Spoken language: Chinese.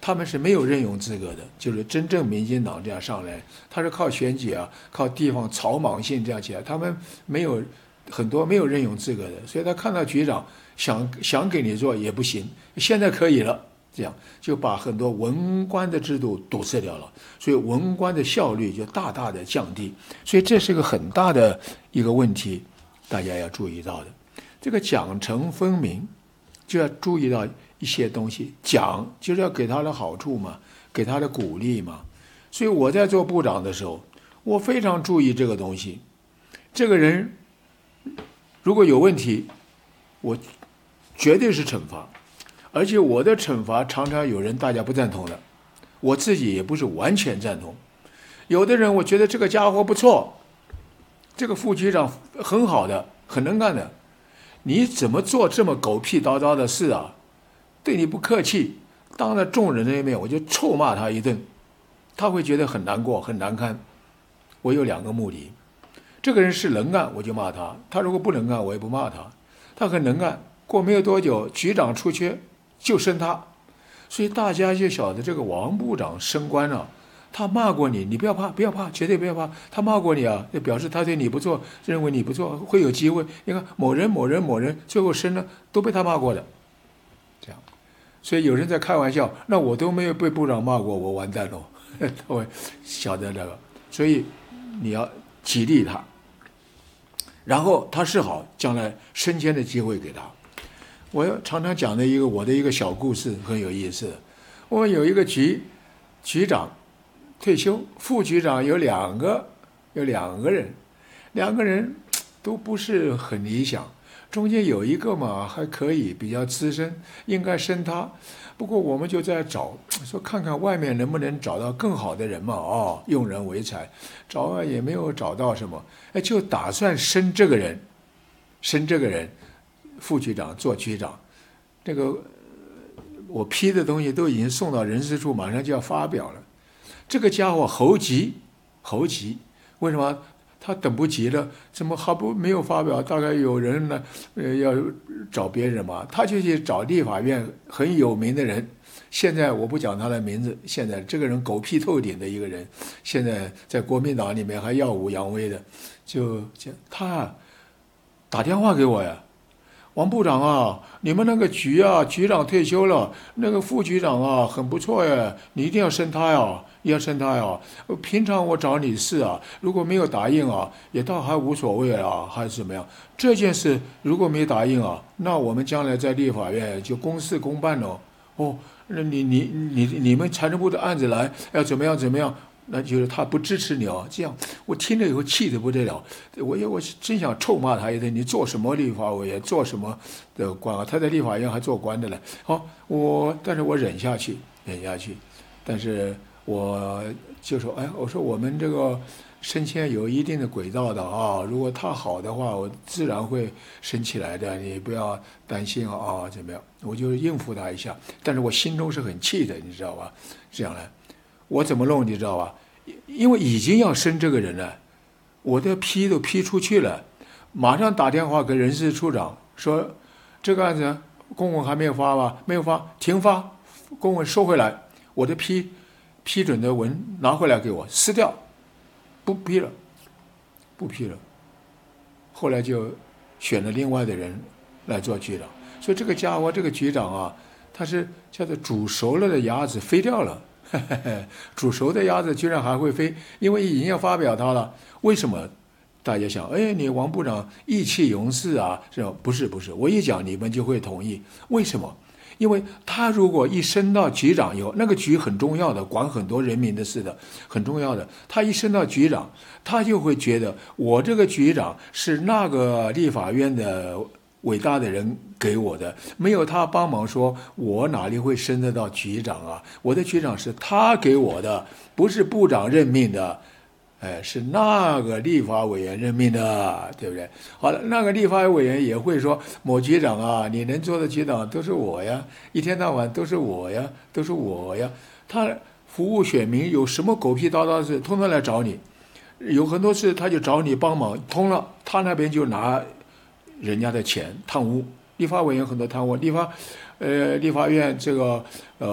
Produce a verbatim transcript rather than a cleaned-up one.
他们是没有任用资格的，就是真正民进党这样上来，他是靠选举啊，靠地方草莽性这样起来，他们没有很多没有任用资格的，所以他看到局长想想给你做也不行，现在可以了，这样就把很多文官的制度堵塞掉了，所以文官的效率就大大的降低，所以这是个很大的一个问题，大家要注意到的。这个奖惩分明，就要注意到一些东西，奖就是要给他的好处嘛，给他的鼓励嘛。所以我在做部长的时候，我非常注意这个东西。这个人如果有问题，我绝对是惩罚，而且我的惩罚常常有人大家不赞同的，我自己也不是完全赞同。有的人我觉得这个家伙不错，这个副局长很好的，很能干的，你怎么做这么狗屁叨叨的事啊？对你不客气，当着众人的面我就臭骂他一顿，他会觉得很难过很难堪。我有两个目的，这个人是能干我就骂他，他如果不能干我也不骂他。他很能干，过没有多久局长出缺就升他，所以大家就晓得这个王部长升官了，他骂过你，你不要怕不要怕，绝对不要怕，他骂过你啊，就表示他对你不错，认为你不错，会有机会。你看某人某人某人最后升了都被他骂过的，这样。所以有人在开玩笑，那我都没有被部长骂过，我完蛋了，我晓得这个，所以你要激励他，然后他是好，将来升迁的机会给他。我常常讲的一个我的一个小故事很有意思的，我们有一个局局长退休，副局长有两个有两个人，两个人都不是很理想。中间有一个嘛还可以，比较资深，应该升他。不过我们就在找，说看看外面能不能找到更好的人嘛。哦，用人为才，找啊也没有找到什么，哎，就打算升这个人，升这个人，副局长做局长。这个我批的东西都已经送到人事处，马上就要发表了。这个家伙猴急，猴急，为什么？他等不及了，怎么还不没有发表？大概有人呢，呃，要找别人嘛，他就去找立法院很有名的人。现在我不讲他的名字，现在这个人狗屁透顶的一个人，现在在国民党里面还耀武扬威的，就他打电话给我呀，王部长啊，你们那个局啊，局长退休了，那个副局长啊，很不错耶，你一定要升他呀。要升他呀！平常我找你事啊，如果没有答应啊，也倒还无所谓啊，还是怎么样？这件事如果没答应啊，那我们将来在立法院就公事公办了。哦，那你你你你们财政部的案子来要怎么样怎么样？那就是他不支持你哦。这样我听了以后气得不得了，我我真想臭骂他一顿。你做什么立法委员，做什么的官啊？他在立法院还做官的呢。好，我但是我忍下去，忍下去，但是。我就说，哎，我说我们这个升迁有一定的轨道的啊，如果他好的话，我自然会升起来的，你不要担心啊，怎么样？我就应付他一下，但是我心中是很气的，你知道吧？这样呢，我怎么弄，你知道吧？因为已经要升这个人了，我的批都批出去了，马上打电话给人事处长说，这个案子公文还没有发吧？没有发，停发，公文收回来，我的批。批准的文拿回来给我撕掉，不批了，不批了。后来就选了另外的人来做局长，所以这个家伙，这个局长啊，他是叫做煮熟了的鸭子飞掉了，呵呵呵，煮熟的鸭子居然还会飞，因为已经要发表它了。为什么？大家想，哎，你王部长意气用事啊？是吧？不是不是，我一讲你们就会同意。为什么？因为他如果一升到局长以后，那个局很重要的，管很多人民的事的，很重要的。他一升到局长，他就会觉得我这个局长是那个立法院的伟大的人给我的，没有他帮忙说，我哪里会升得到局长啊？我的局长是他给我的，不是部长任命的。哎，是那个立法委员任命的，对不对？好了，那个立法委员也会说，某局长啊，你能做的局长都是我呀，一天到晚都是我呀，都是我呀。他服务选民，有什么狗屁叨叨的事，通通来找你。有很多事他就找你帮忙，通了，他那边就拿人家的钱贪污。立法委员很多贪污，立法，呃，立法院这个呃。